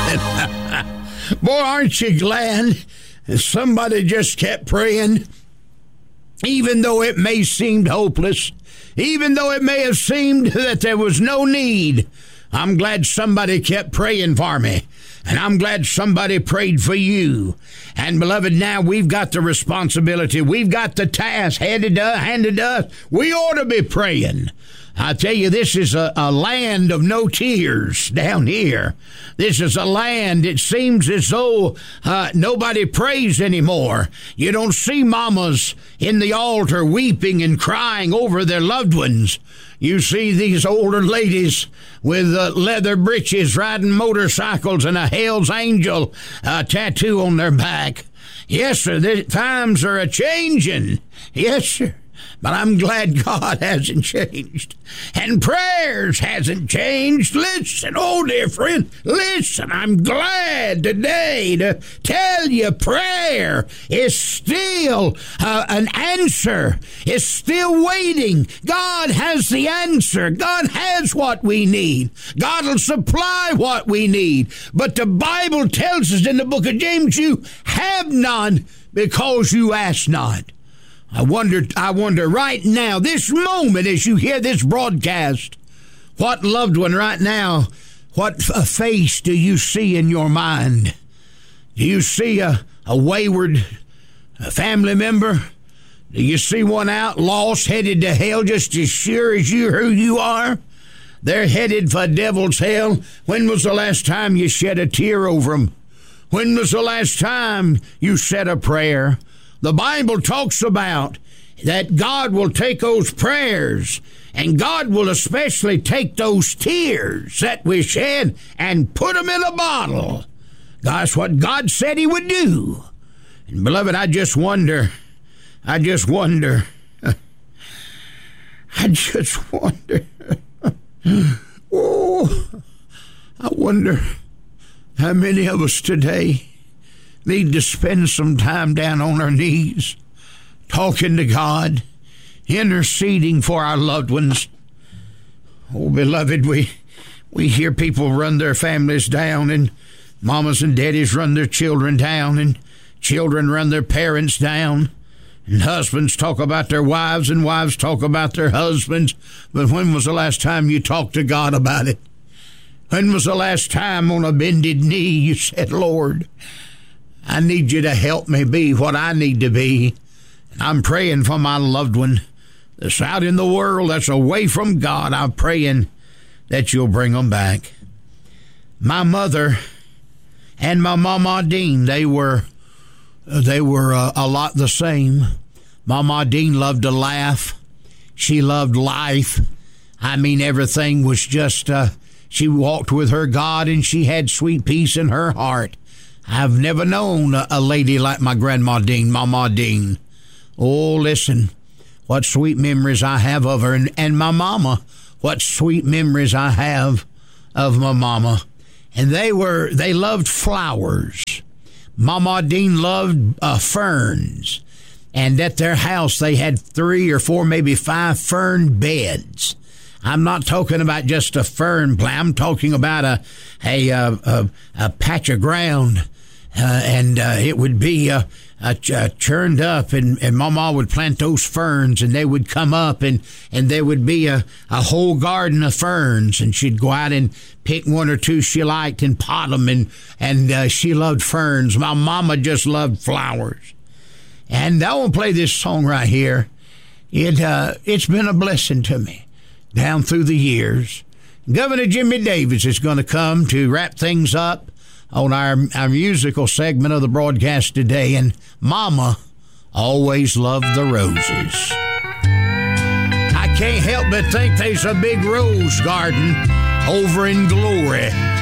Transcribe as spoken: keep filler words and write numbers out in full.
something? Boy, aren't you glad somebody just kept praying? Even though it may seem hopeless, even though it may have seemed that there was no need, I'm glad somebody kept praying for me. And I'm glad somebody prayed for you. And, beloved, now we've got the responsibility. We've got the task handed to, handed to us. We ought to be praying. I tell you, this is a, a land of no tears down here. This is a land, it seems as though uh, nobody prays anymore. You don't see mamas in the altar weeping and crying over their loved ones. You see these older ladies with uh, leather breeches riding motorcycles and a Hell's Angel uh, tattoo on their back. Yes, sir, the times are a-changing. Yes, sir. But I'm glad God hasn't changed. And prayers hasn't changed. Listen, oh dear friend, listen, I'm glad today to tell you prayer is still uh, an answer. It's still waiting. God has the answer. God has what we need. God will supply what we need. But the Bible tells us in the book of James, you have none because you ask not. I wonder, I wonder right now, this moment as you hear this broadcast, what loved one right now, what a face do you see in your mind? Do you see a, a wayward a family member? Do you see one out lost, headed to hell just as sure as you who you are? They're headed for devil's hell. When was the last time you shed a tear over them? When was the last time you said a prayer? The Bible talks about that God will take those prayers, and God will especially take those tears that we shed and put them in a bottle. That's what God said he would do. And beloved, I just wonder, I just wonder, I just wonder, oh, I wonder how many of us today need to spend some time down on our knees, talking to God, interceding for our loved ones. Oh, beloved, we we hear people run their families down, and mamas and daddies run their children down, and children run their parents down, and husbands talk about their wives, and wives talk about their husbands. But when was the last time you talked to God about it? When was the last time on a bended knee you said, Lord, I need you to help me be what I need to be. And I'm praying for my loved one that's out in the world, that's away from God. I'm praying that you'll bring them back. My mother and my Mama Dean, they were they were uh, a lot the same. Mama Dean loved to laugh. She loved life. I mean, everything was just, uh, she walked with her God, and she had sweet peace in her heart. I've never known a, a lady like my Grandma Dean, Mama Dean. Oh, listen, what sweet memories I have of her. And, and my mama, what sweet memories I have of my mama. And they were, they loved flowers. Mama Dean loved uh, ferns. And at their house, they had three or four, maybe five fern beds. I'm not talking about just a fern plant. I'm talking about a, a, a, a, a patch of ground. Uh, and uh, it would be uh, uh, ch- uh, churned up, and, and Mama would plant those ferns, and they would come up, and, and there would be a, a whole garden of ferns, and she'd go out and pick one or two she liked and pot them, and, and uh, she loved ferns. My mama just loved flowers. And I want to play this song right here. It uh, it's been a blessing to me down through the years. Governor Jimmy Davis is going to come to wrap things up on our, our musical segment of the broadcast today, and Mama always loved the roses. I can't help but think there's a big rose garden over in Glory.